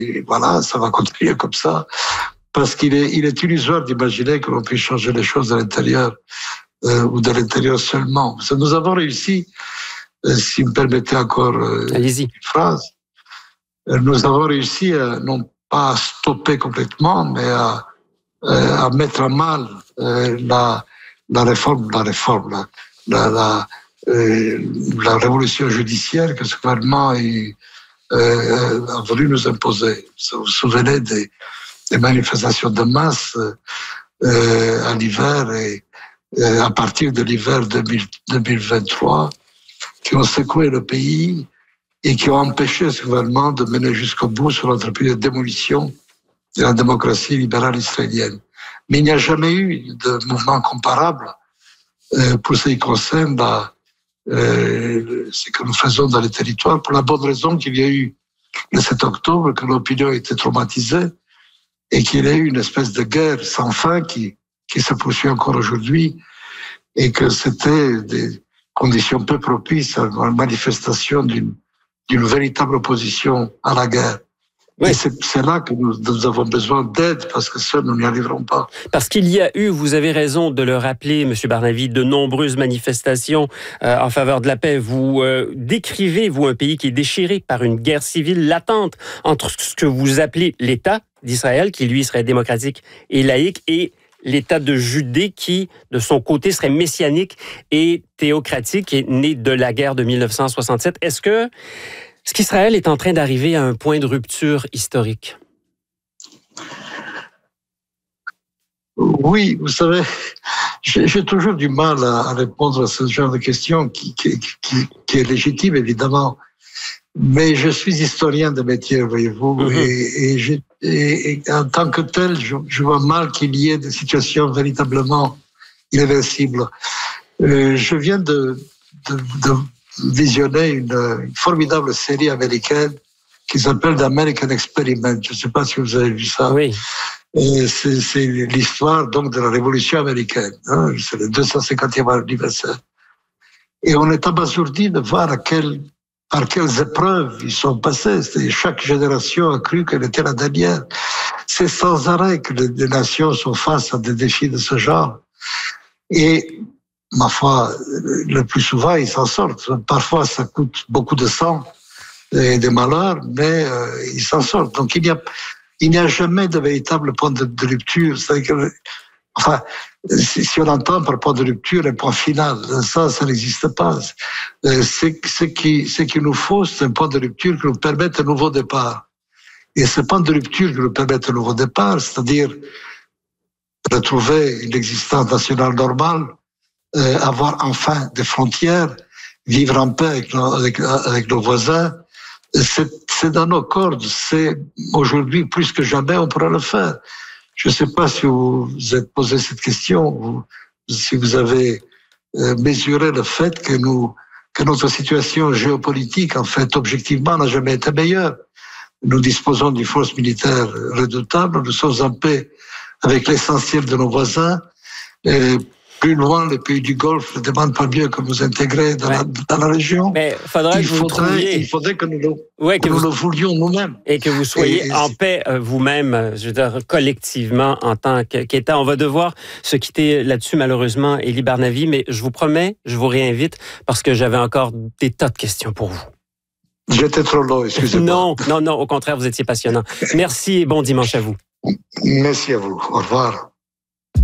Et voilà, ça va continuer comme ça, parce qu'il est illusoire d'imaginer que l'on puisse changer les choses de l'intérieur, ou de l'intérieur seulement. Nous avons réussi, si vous me permettez encore Allez-y. une phrase, nous avons réussi non pas à stopper complètement, mais à mettre à mal la révolution judiciaire que ce gouvernement a voulu nous imposer. Vous vous souvenez des manifestations de masse à l'hiver et à partir de l'hiver 2023 qui ont secoué le pays et qui ont empêché ce gouvernement de mener jusqu'au bout sur l'entreprise de démolition de la démocratie libérale israélienne. Mais il n'y a jamais eu de mouvement comparable pour ce qui concerne ce que nous faisons dans les territoires, pour la bonne raison qu'il y a eu le 7 octobre, que l'opinion était traumatisée et qu'il y a eu une espèce de guerre sans fin qui se poursuit encore aujourd'hui et que c'était des conditions peu propices à une manifestation d'une véritable opposition à la guerre. Oui. Et c'est là que nous avons besoin d'aide, parce que seuls, nous n'y arriverons pas. Parce qu'il y a eu, vous avez raison de le rappeler, M. Barnavi, de nombreuses manifestations en faveur de la paix. Vous décrivez, vous, un pays qui est déchiré par une guerre civile latente entre ce que vous appelez l'État d'Israël, qui, lui, serait démocratique et laïque, et l'État de Judée, qui, de son côté, serait messianique et théocratique, et né de la guerre de 1967. Est-ce qu'Israël est en train d'arriver à un point de rupture historique? Oui, vous savez, j'ai toujours du mal à répondre à ce genre de questions qui est légitime, évidemment. Mais je suis historien de métier, voyez-vous, et en tant que tel, je vois mal qu'il y ait des situations véritablement irréversibles. Je viens de visionner une formidable série américaine qui s'appelle The American Experiment. Je ne sais pas si vous avez vu ça. Oui. C'est l'histoire donc de la Révolution américaine. Hein? C'est le 250e anniversaire. Et on est abasourdi de voir par quelles épreuves ils sont passés. Chaque génération a cru qu'elle était la dernière. C'est sans arrêt que les nations sont face à des défis de ce genre. Et ma foi, le plus souvent, ils s'en sortent. Parfois, ça coûte beaucoup de sang et de malheur, mais ils s'en sortent. Donc, il n'y a jamais de véritable point de rupture. C'est-à-dire que, enfin, si on entend par point de rupture un point final, ça n'existe pas. Ce qu'il nous faut, c'est un point de rupture qui nous permette un nouveau départ. Et ce point de rupture qui nous permette un nouveau départ, c'est-à-dire retrouver une existence nationale normale, avoir enfin des frontières, vivre en paix avec nos voisins, c'est dans nos cordes. C'est aujourd'hui plus que jamais on pourra le faire. Je ne sais pas si vous vous êtes posé cette question, si vous avez mesuré le fait que notre situation géopolitique, en fait, objectivement, n'a jamais été meilleure. Nous disposons d'une force militaire redoutable, nous sommes en paix avec l'essentiel de nos voisins. Plus loin, les pays du Golfe ne demandent pas mieux que nous intégrer dans la région. Mais il faudrait que nous le voulions nous-mêmes. Et que vous soyez en paix vous-même, je veux dire, collectivement, en tant qu'État. On va devoir se quitter là-dessus, malheureusement, Élie Barnavi, mais je vous promets, je vous réinvite, parce que j'avais encore des tas de questions pour vous. J'étais trop long, excusez-moi. Non, au contraire, vous étiez passionnant. Merci et bon dimanche à vous. Merci à vous. Au revoir.